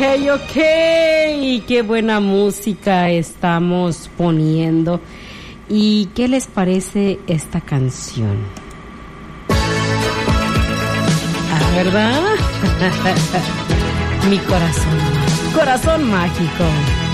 Ok, qué buena música estamos poniendo. ¿Y qué les parece esta canción? Ah, ¿verdad? Mi corazón mágico.